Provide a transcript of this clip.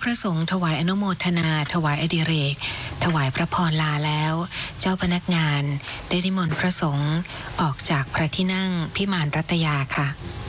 ระสงฆ์ถวายอนุโมทนาถวายอดิเรกถวายพระพรลาแล้วเจ้าพนักงานได้นิมนต์พระสงฆ์ออกจากพระที่นั่งพิมานรัตยาค่ะ